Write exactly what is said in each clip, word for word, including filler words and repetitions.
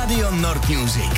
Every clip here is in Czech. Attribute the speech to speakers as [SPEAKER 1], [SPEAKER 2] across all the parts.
[SPEAKER 1] Rádio Nord Music.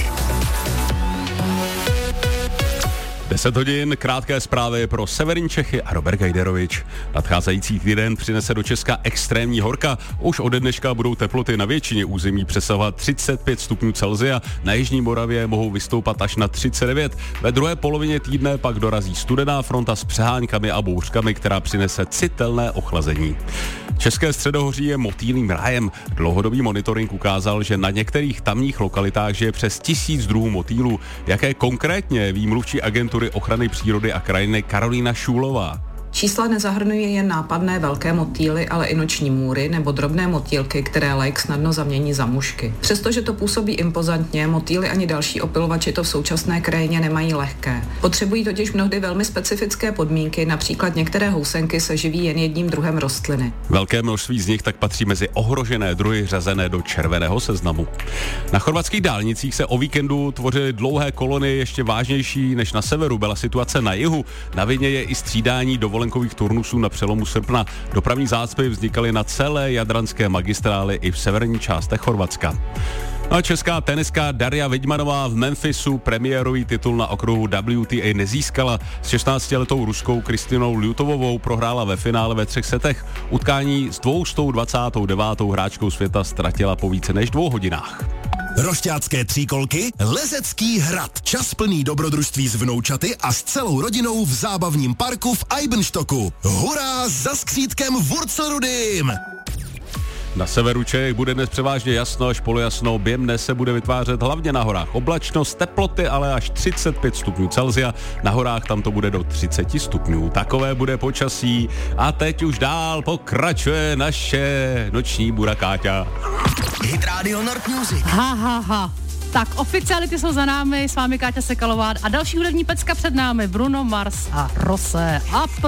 [SPEAKER 2] deset hodin, krátké zprávy pro severní Čechy a Robert Gajderovič. Nadcházející týden přinese do Česka extrémní horka. Už ode dneška budou teploty na většině území přesahovat třicet pět stupňů Celsia, na jižní Moravě mohou vystoupat až na třicet devět. Ve druhé polovině týdne pak dorazí studená fronta s přeháňkami a bouřkami, která přinese citelné ochlazení. České středohoří je motýlým rájem. Dlouhodobý monitoring ukázal, že na některých tamních lokalitách žije přes tisíc druhů motýlů. Jaké konkrétně, ví mluvčí agentury ochrany přírody a krajiny Karolína Šůlová.
[SPEAKER 3] Čísla nezahrnují jen nápadné velké motýly, ale i noční můry nebo drobné motýlky, které laik snadno zamění za mušky. Přestože to působí impozantně, motýly ani další opylovači to v současné krajině nemají lehké. Potřebují totiž mnohdy velmi specifické podmínky, například některé housenky se živí jen jedním druhem rostliny.
[SPEAKER 2] Velké množství z nich tak patří mezi ohrožené druhy řazené do červeného seznamu. Na chorvatských dálnicích se o víkendu tvořily dlouhé kolony, ještě vážnější než na severu byla situace na jihu. Na vině je i střídání dovolenkových turnusů na přelomu srpna. Dopravní zácpy vznikaly na celé jadranské magistrály i v severní částech Chorvatska. A česká tenistka Daria Vidmanová v Memphisu premiérový titul na okruhu W T A nezískala. S šestnáctiletou ruskou Kristinou Ljutovovou prohrála ve finále ve třech setech. Utkání s dvě stě dvacátou devátou hráčkou světa ztratila po více než dvou hodinách.
[SPEAKER 1] Rošťácké tříkolky, Lezecký hrad. Čas plný dobrodružství s vnoučaty a s celou rodinou v zábavním parku v Eibenstocku. Hurá za skřítkem Wurzelrudym!
[SPEAKER 2] Na severu Čech bude dnes převážně jasno až polojasno, během dne se bude vytvářet hlavně na horách oblačnost, teploty ale až třicet pět stupňů Celsia, na horách tam to bude do třicet stupňů. Takové bude počasí a teď už dál pokračuje naše noční Bura Káťa.
[SPEAKER 1] Hit Radio Nord Music.
[SPEAKER 4] Ha, ha, ha. Tak oficiality jsou za námi, s vámi Káťa Sekalová a další hudební pecka před námi, Bruno Mars a Rosé. A